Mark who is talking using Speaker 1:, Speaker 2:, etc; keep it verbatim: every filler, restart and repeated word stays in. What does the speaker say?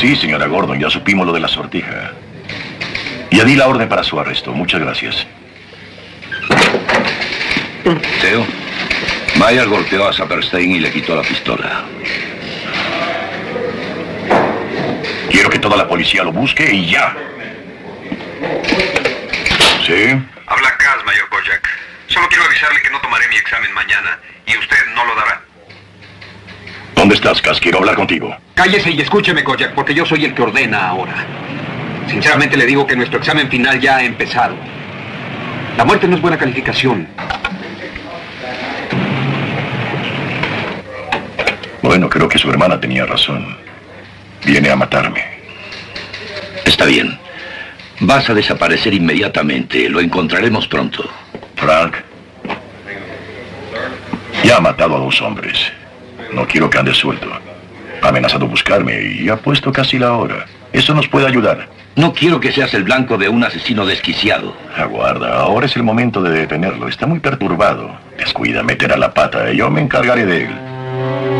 Speaker 1: Sí, señora Gordon, ya supimos lo de la sortija. Ya di la orden para su arresto. Muchas gracias.
Speaker 2: Theo, Mayer golpeó a Saperstein y le quitó la pistola.
Speaker 1: Quiero que toda la policía lo busque y ya. ¿Sí?
Speaker 3: Habla Kaz, Mayor Kojak. Solo quiero avisarle que no tomaré mi examen mañana y usted no lo dará.
Speaker 1: ¿Dónde estás, Kaz? Quiero hablar contigo.
Speaker 3: Cállese y escúcheme, Kojak, porque yo soy el que ordena ahora. Sinceramente le digo que nuestro examen final ya ha empezado. La muerte no es buena calificación.
Speaker 1: Bueno, creo que su hermana tenía razón. Viene a matarme.
Speaker 2: Está bien. Vas a desaparecer inmediatamente. Lo encontraremos pronto.
Speaker 1: Frank. Ya ha matado a dos hombres. No quiero que ande suelto. Ha amenazado buscarme y ha puesto casi la hora. Eso nos puede ayudar.
Speaker 2: No quiero que seas el blanco de un asesino desquiciado.
Speaker 1: Aguarda, ahora es el momento de detenerlo. Está muy perturbado. Descuida, meterá la pata y yo me encargaré de él.